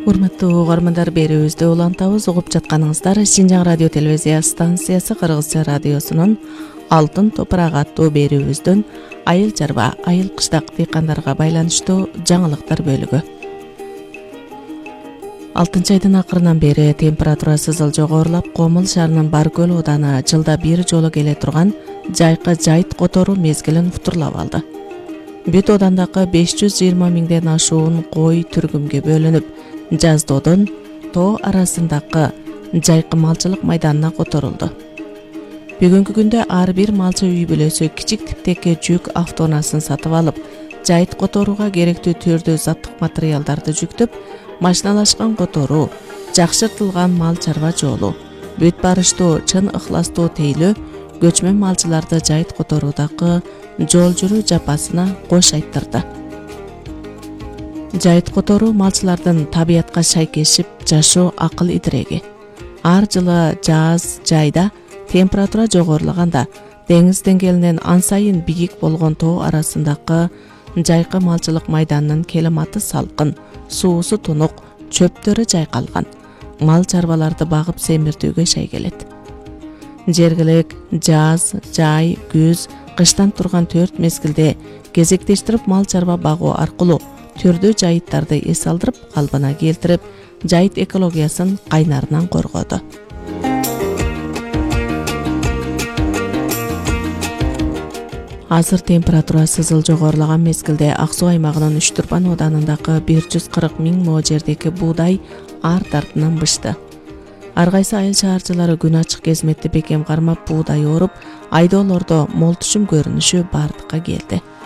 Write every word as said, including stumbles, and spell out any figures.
Урматтуу угармандар, берүүбүздө улантабыз. Угуп жатканыңыздар Шинжаң радио телевизия станциясы Кыргызча радиосунун Алтын топурак аттуу берүүбүздөн айыл чарба, айыл кыштак дыйкандарга байланыштуу жаңылыктар бөлүгү. алтынчы айдын акырынан бери температурасы ызыл жогорулап, Комул шаарынын Баркөл ооданы жылда бир жолу келе турган жайкы жайыт которуу мезгилин уктурлап алды. Бүт оодандагы беш жүз жыйырма миңден ашуун кой түргүмгө бөлүнүп, жаздоодон тоо арасындагы жайкы малчылык майданына которулду. Бүгүнкү күндө ар бир малчы үй бүлөсү кичик типтеги жүк автоунасын сатып алып, жайыт которууга керектүү түрдүү заттык материалдарды жүктөп, машиналашкан которуу, жакшыртылган мал чарба жолу, бүт барыштуу, чын ыхластуу тейлөө көчмөн малчыларды жайыт которуудагы жол жүрүү жапасына кош айттырды. Жайыт которуу малчылардын табиятка шайкешип жашоо акыл идиреги. Ар жылы жаз жайда температура жогорулаганда, деңиз деңгээлинен ан сайын бийик болгон тоо арасындагы жайкы малчылык майданынын келиматы салкын, суусу тунук, чөптөрү жайкалган. Мал чарбаларды багып семиртүүгө шайкелет. Жергилек жаз, жай, күз, кыштан турган төрт мезгилде кезектештирип мал чарба багуу аркылуу түрдүү жайыттарды эс алдырып, калпына келтирип, жайыт экологиясын кайнарынан коргоду. Азыр температурасы ызыл жогорулаган мезгилде Ак Суу аймагынын Үч Турпан ооданындагы бир жүз кырк миң мо жердеги буудай арт артынан бышты. Ар кайсы айыл шаарчылары күн ачык кезметти бекем кармап буудай оруп, айдоолордо мол түшүм көрүнүшү бардыкка келди.